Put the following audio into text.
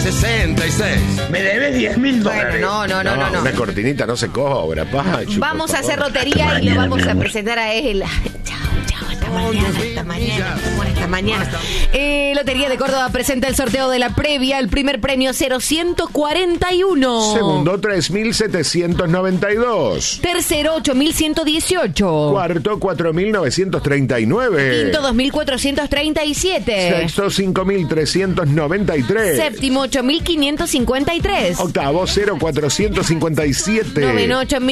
66. Me debes $10.000. Bueno, no. Una cortinita no se cobra, Pachu. Vamos a hacer lotería y lo vamos a presentar a él. Chao, hasta mañana. Lotería de Córdoba presenta el sorteo de la previa. El primer premio 0.141. Segundo 3.792. Tercero 8.118. Cuarto 4.939. Quinto 2.437. Sexto 5.393. Séptimo 8.553. Octavo 0.457. Noveno 8.000.